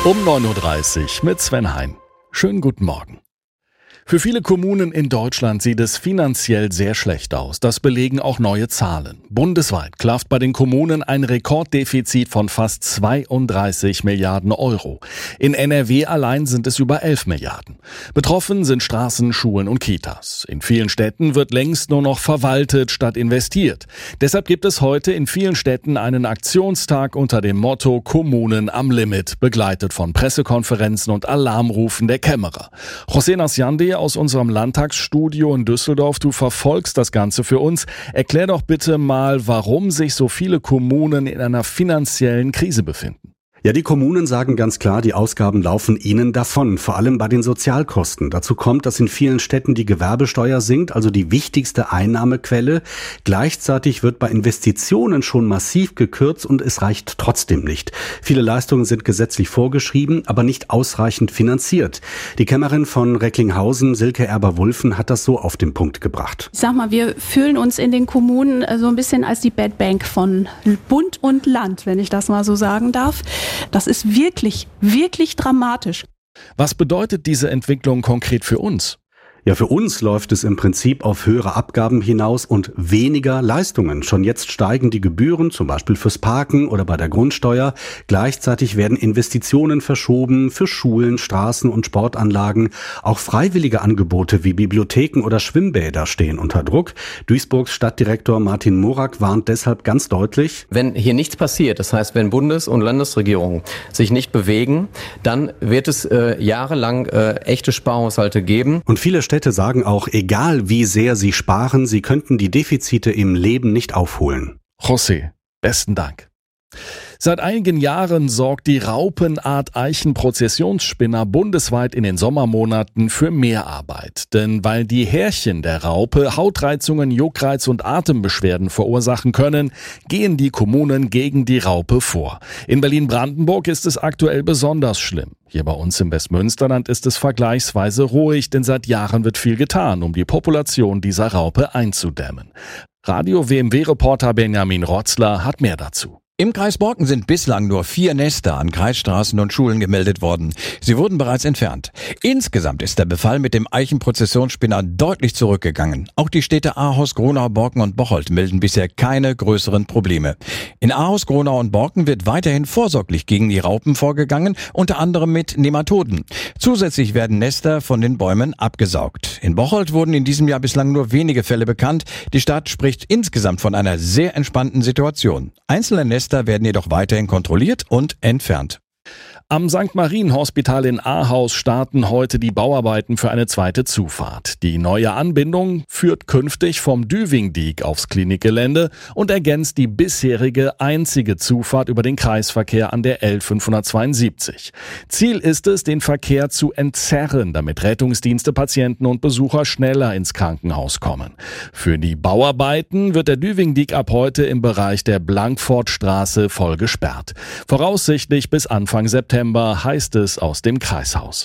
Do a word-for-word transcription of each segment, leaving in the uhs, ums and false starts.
Um neun Uhr dreißig mit Sven Hein. Schönen guten Morgen. Für viele Kommunen in Deutschland sieht es finanziell sehr schlecht aus. Das belegen auch neue Zahlen. Bundesweit klafft bei den Kommunen ein Rekorddefizit von fast zweiunddreißig Milliarden Euro. In N R W allein sind es über elf Milliarden. Betroffen sind Straßen, Schulen und Kitas. In vielen Städten wird längst nur noch verwaltet statt investiert. Deshalb gibt es heute in vielen Städten einen Aktionstag unter dem Motto Kommunen am Limit, begleitet von Pressekonferenzen und Alarmrufen der Kämmerer. José Nasciandi aus unserem Landtagsstudio in Düsseldorf, du verfolgst das Ganze für uns. Erklär doch bitte mal, warum sich so viele Kommunen in einer finanziellen Krise befinden. Ja, die Kommunen sagen ganz klar, die Ausgaben laufen ihnen davon, vor allem bei den Sozialkosten. Dazu kommt, dass in vielen Städten die Gewerbesteuer sinkt, also die wichtigste Einnahmequelle. Gleichzeitig wird bei Investitionen schon massiv gekürzt und es reicht trotzdem nicht. Viele Leistungen sind gesetzlich vorgeschrieben, aber nicht ausreichend finanziert. Die Kämmerin von Recklinghausen, Silke Erber-Wulffen, hat das so auf den Punkt gebracht. Ich sag mal, wir fühlen uns in den Kommunen so ein bisschen als die Bad Bank von Bund und Land, wenn ich das mal so sagen darf. Das ist wirklich, wirklich dramatisch. Was bedeutet diese Entwicklung konkret für uns? Ja, für uns läuft es im Prinzip auf höhere Abgaben hinaus und weniger Leistungen. Schon jetzt steigen die Gebühren, zum Beispiel fürs Parken oder bei der Grundsteuer. Gleichzeitig werden Investitionen verschoben für Schulen, Straßen und Sportanlagen. Auch freiwillige Angebote wie Bibliotheken oder Schwimmbäder stehen unter Druck. Duisburgs Stadtdirektor Martin Morak warnt deshalb ganz deutlich: Wenn hier nichts passiert, das heißt, wenn Bundes- und Landesregierungen sich nicht bewegen, dann wird es äh, jahrelang äh, echte Sparhaushalte geben. Und viele Städte sagen auch, egal wie sehr sie sparen, sie könnten die Defizite im Leben nicht aufholen. José, besten Dank. Seit einigen Jahren sorgt die Raupenart Eichenprozessionsspinner bundesweit in den Sommermonaten für mehr Arbeit. Denn weil die Härchen der Raupe Hautreizungen, Juckreiz und Atembeschwerden verursachen können, gehen die Kommunen gegen die Raupe vor. In Berlin-Brandenburg ist es aktuell besonders schlimm. Hier bei uns im Westmünsterland ist es vergleichsweise ruhig, denn seit Jahren wird viel getan, um die Population dieser Raupe einzudämmen. Radio-W M W-Reporter Benjamin Rotzler hat mehr dazu. Im Kreis Borken sind bislang nur vier Nester an Kreisstraßen und Schulen gemeldet worden. Sie wurden bereits entfernt. Insgesamt ist der Befall mit dem Eichenprozessionsspinner deutlich zurückgegangen. Auch die Städte Ahaus, Gronau, Borken und Bocholt melden bisher keine größeren Probleme. In Ahaus, Gronau und Borken wird weiterhin vorsorglich gegen die Raupen vorgegangen, unter anderem mit Nematoden. Zusätzlich werden Nester von den Bäumen abgesaugt. In Bocholt wurden in diesem Jahr bislang nur wenige Fälle bekannt. Die Stadt spricht insgesamt von einer sehr entspannten Situation. Einzelne Nester werden jedoch weiterhin kontrolliert und entfernt. Am Sankt Marien-Hospital in Ahaus starten heute die Bauarbeiten für eine zweite Zufahrt. Die neue Anbindung führt künftig vom Düvingdiek aufs Klinikgelände und ergänzt die bisherige einzige Zufahrt über den Kreisverkehr an der L fünfhundertzweiundsiebzig. Ziel ist es, den Verkehr zu entzerren, damit Rettungsdienste, Patienten und Besucher schneller ins Krankenhaus kommen. Für die Bauarbeiten wird der Düvingdiek ab heute im Bereich der Blankfortstraße voll gesperrt. Voraussichtlich bis Anfang September heißt es aus dem Kreishaus.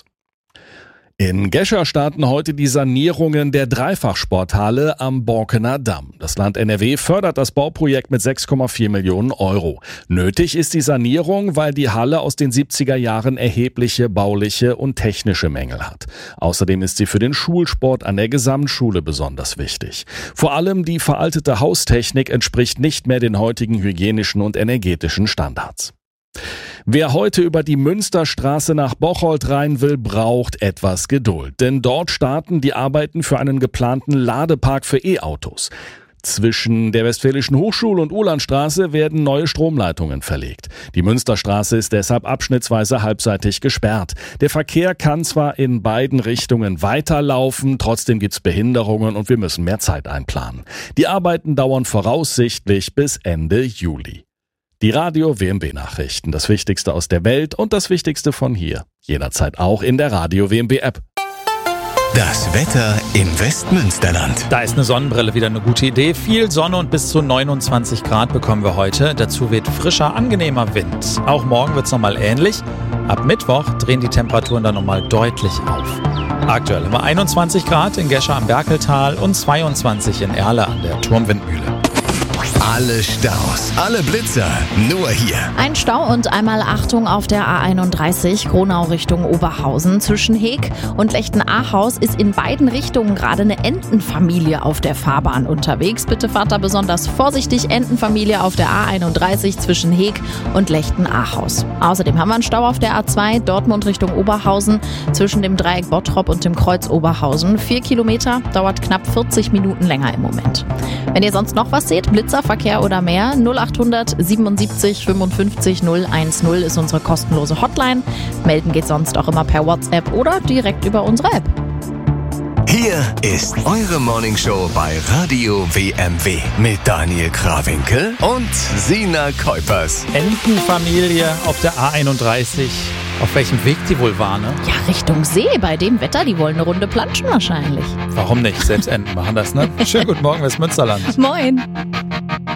In Gescher starten heute die Sanierungen der Dreifachsporthalle am Borkener Damm. Das Land N R W fördert das Bauprojekt mit sechs Komma vier Millionen Euro. Nötig ist die Sanierung, weil die Halle aus den siebziger Jahren erhebliche bauliche und technische Mängel hat. Außerdem ist sie für den Schulsport an der Gesamtschule besonders wichtig. Vor allem die veraltete Haustechnik entspricht nicht mehr den heutigen hygienischen und energetischen Standards. Wer heute über die Münsterstraße nach Bocholt rein will, braucht etwas Geduld. Denn dort starten die Arbeiten für einen geplanten Ladepark für E-Autos. Zwischen der Westfälischen Hochschule und Uhlandstraße werden neue Stromleitungen verlegt. Die Münsterstraße ist deshalb abschnittsweise halbseitig gesperrt. Der Verkehr kann zwar in beiden Richtungen weiterlaufen, trotzdem gibt's Behinderungen und wir müssen mehr Zeit einplanen. Die Arbeiten dauern voraussichtlich bis Ende Juli. Die Radio-W M W-Nachrichten, das Wichtigste aus der Welt und das Wichtigste von hier. Jederzeit auch in der Radio-W M W-App. Das Wetter im Westmünsterland. Da ist eine Sonnenbrille wieder eine gute Idee. Viel Sonne und bis zu neunundzwanzig Grad bekommen wir heute. Dazu weht frischer, angenehmer Wind. Auch morgen wird es nochmal ähnlich. Ab Mittwoch drehen die Temperaturen dann nochmal deutlich auf. Aktuell haben wir einundzwanzig Grad in Gescher am Berkeltal und zweiundzwanzig in Erle an der Turmwindmühle. Alle Staus, alle Blitzer, nur hier. Ein Stau und einmal Achtung auf der A einunddreißig, Gronau Richtung Oberhausen. Zwischen Heek und Lechten-Ahaus ist in beiden Richtungen gerade eine Entenfamilie auf der Fahrbahn unterwegs. Bitte fahrt da besonders vorsichtig. Entenfamilie auf der A einunddreißig zwischen Heek und Lechten-Ahaus. Außerdem haben wir einen Stau auf der A zwei, Dortmund Richtung Oberhausen, zwischen dem Dreieck Bottrop und dem Kreuz Oberhausen. Vier Kilometer, dauert knapp vierzig Minuten länger im Moment. Wenn ihr sonst noch was seht, Blitzerverkehr oder mehr, null achthundert siebenundsiebzig fünfundfünfzig null eins null ist unsere kostenlose Hotline. Melden geht sonst auch immer per WhatsApp oder direkt über unsere App. Hier ist eure Morningshow bei Radio W M W mit Daniel Krawinkel und Sina Kuipers. Entenfamilie auf der A einunddreißig. Auf welchem Weg die wohl war, ne? Ja, Richtung See. Bei dem Wetter, die wollen eine Runde planschen wahrscheinlich. Warum nicht? Selbst Enten machen das, ne? Schönen guten Morgen, Westmünsterland. Moin.